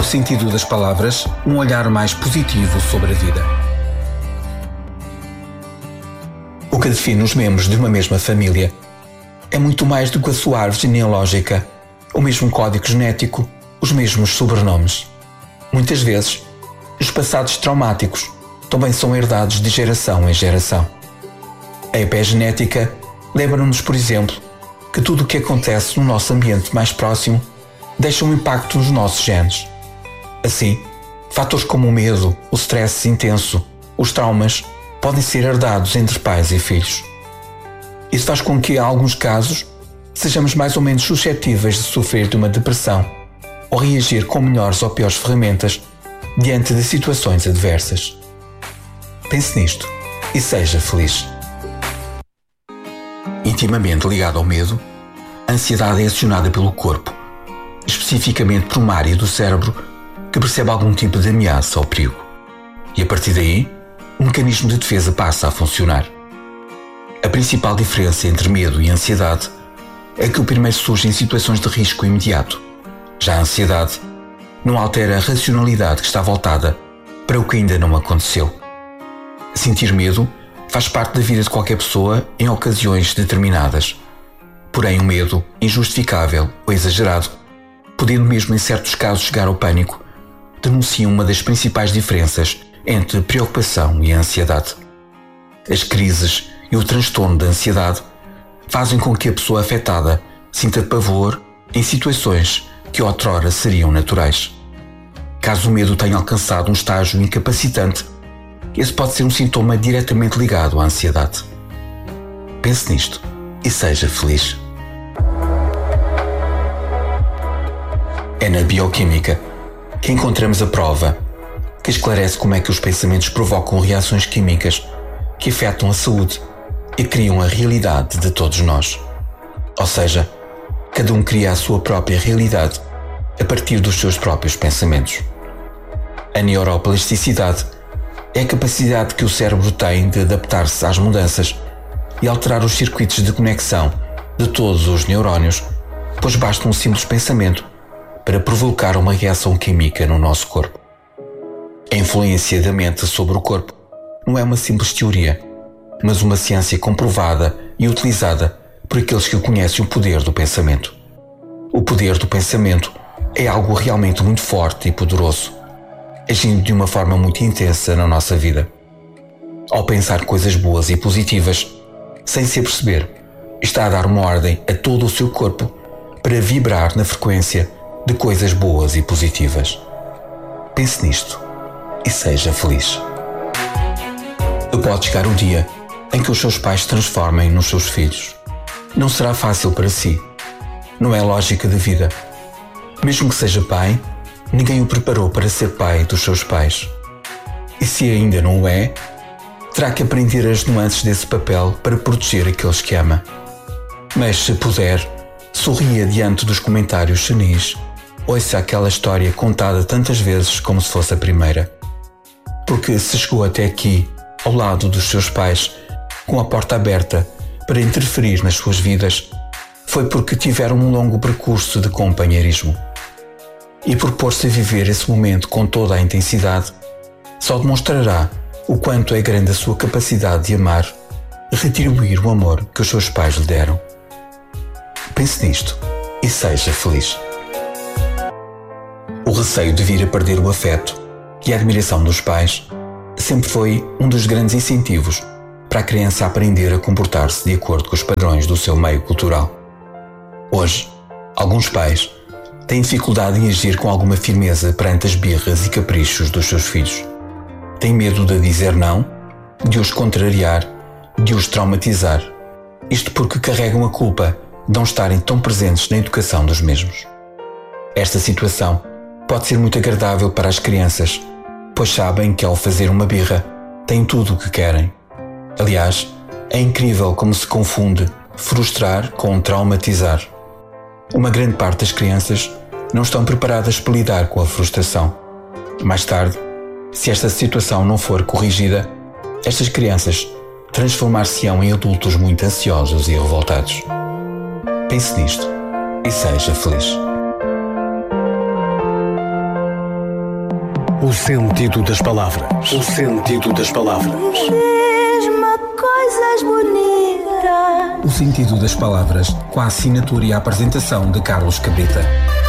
sentido das palavras, um olhar mais positivo sobre a vida. O que define os membros de uma mesma família é muito mais do que a sua árvore genealógica, o mesmo código genético, os mesmos sobrenomes. Muitas vezes, os passados traumáticos também são herdados de geração em geração. A epigenética lembra-nos, por exemplo, que tudo o que acontece no nosso ambiente mais próximo deixa um impacto nos nossos genes. Assim, fatores como o medo, o stress intenso, os traumas podem ser herdados entre pais e filhos. Isso faz com que, em alguns casos, sejamos mais ou menos suscetíveis de sofrer de uma depressão ou reagir com melhores ou piores ferramentas diante de situações adversas. Pense nisto e seja feliz. Intimamente ligado ao medo, a ansiedade é acionada pelo corpo, especificamente por uma área do cérebro que percebe algum tipo de ameaça ou perigo. E a partir daí, o mecanismo de defesa passa a funcionar. A principal diferença entre medo e ansiedade é que o primeiro surge em situações de risco imediato. Já a ansiedade não altera a racionalidade que está voltada para o que ainda não aconteceu. Sentir medo faz parte da vida de qualquer pessoa em ocasiões determinadas. Porém, o medo, injustificável ou exagerado, podendo mesmo em certos casos chegar ao pânico, denuncia uma das principais diferenças entre preocupação e ansiedade. As crises e o transtorno da ansiedade fazem com que a pessoa afetada sinta pavor em situações que outrora seriam naturais. Caso o medo tenha alcançado um estágio incapacitante, esse pode ser um sintoma diretamente ligado à ansiedade. Pense nisto e seja feliz. É na bioquímica que encontramos a prova que esclarece como é que os pensamentos provocam reações químicas que afetam a saúde e criam a realidade de todos nós. Ou seja, cada um cria a sua própria realidade a partir dos seus próprios pensamentos. A neuroplasticidade é a capacidade que o cérebro tem de adaptar-se às mudanças e alterar os circuitos de conexão de todos os neurónios, pois basta um simples pensamento para provocar uma reação química no nosso corpo. A influência da mente sobre o corpo não é uma simples teoria, mas uma ciência comprovada e utilizada por aqueles que conhecem o poder do pensamento. O poder do pensamento é algo realmente muito forte e poderoso, agindo de uma forma muito intensa na nossa vida. Ao pensar coisas boas e positivas, sem se aperceber, está a dar uma ordem a todo o seu corpo para vibrar na frequência de coisas boas e positivas. Pense nisto e seja feliz. Pode chegar o dia em que os seus pais se transformem nos seus filhos. Não será fácil para si. Não é lógica da vida. Mesmo que seja pai, ninguém o preparou para ser pai dos seus pais. E se ainda não o é, terá que aprender as nuances desse papel para proteger aqueles que ama. Mas se puder, sorria diante dos comentários senis. Ouça aquela história contada tantas vezes como se fosse a primeira. Porque se chegou até aqui, ao lado dos seus pais, com a porta aberta para interferir nas suas vidas, foi porque tiveram um longo percurso de companheirismo. E por pôr-se a viver esse momento com toda a intensidade, só demonstrará o quanto é grande a sua capacidade de amar e retribuir o amor que os seus pais lhe deram. Pense nisto e seja feliz. O receio de vir a perder o afeto e a admiração dos pais sempre foi um dos grandes incentivos para a criança aprender a comportar-se de acordo com os padrões do seu meio cultural. Hoje, alguns pais têm dificuldade em agir com alguma firmeza perante as birras e caprichos dos seus filhos. Têm medo de dizer não, de os contrariar, de os traumatizar. Isto porque carregam a culpa de não estarem tão presentes na educação dos mesmos. Esta situação pode ser muito agradável para as crianças, pois sabem que ao fazer uma birra têm tudo o que querem. Aliás, é incrível como se confunde frustrar com traumatizar. Uma grande parte das crianças não estão preparadas para lidar com a frustração. Mais tarde, se esta situação não for corrigida, estas crianças transformar-se-ão em adultos muito ansiosos e revoltados. Pense nisto e seja feliz. O sentido das palavras. O sentido das palavras. Diz-me coisas bonitas. O sentido das palavras, com a assinatura e a apresentação de Carlos Cabrita.